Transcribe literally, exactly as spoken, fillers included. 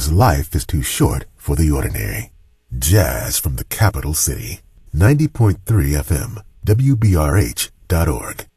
because life is too short for the ordinary. Jazz from the capital city. ninety point three F M, W B R H dot org.